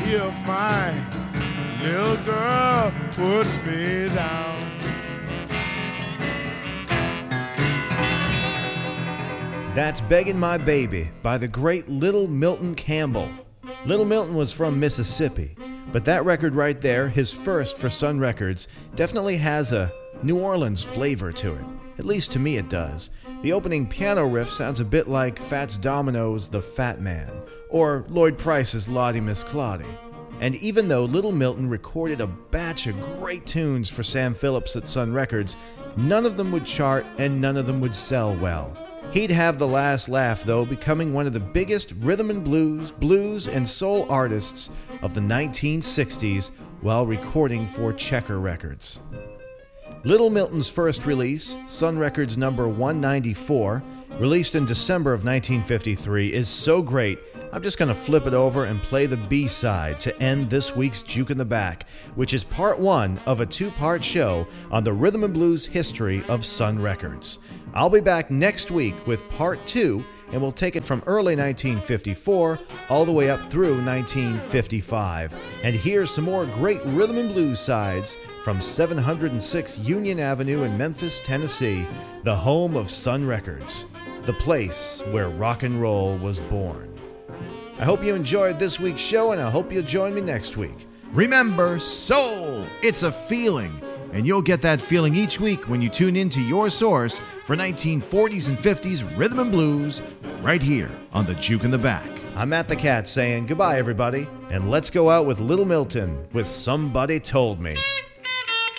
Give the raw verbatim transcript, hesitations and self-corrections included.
if my little girl puts me down. That's Beggin' My Baby by the great Little Milton Campbell. Little Milton was from Mississippi, but that record right there, his first for Sun Records, definitely has a New Orleans flavor to it. At least to me it does. The opening piano riff sounds a bit like Fats Domino's The Fat Man, or Lloyd Price's Lottie Miss Claudie. And even though Little Milton recorded a batch of great tunes for Sam Phillips at Sun Records, none of them would chart and none of them would sell well. He'd have the last laugh, though, becoming one of the biggest rhythm and blues, blues, and soul artists of the nineteen sixties while recording for Checker Records. Little Milton's first release, Sun Records number one ninety-four, released in December of nineteen fifty-three, is so great, I'm just going to flip it over and play the B-side to end this week's Juke in the Back, which is part one of a two-part show on the rhythm and blues history of Sun Records. I'll be back next week with part two, and we'll take it from early nineteen fifty-four all the way up through nineteen fifty-five. And here's some more great rhythm and blues sides from seven oh six Union Avenue in Memphis, Tennessee, the home of Sun Records, the place where rock and roll was born. I hope you enjoyed this week's show, and I hope you'll join me next week. Remember, soul, it's a feeling, and you'll get that feeling each week when you tune into your source for nineteen forties and fifties rhythm and blues right here on the Juke in the Back. I'm Matt the Cat saying goodbye, everybody, and let's go out with Little Milton with Somebody Told Me.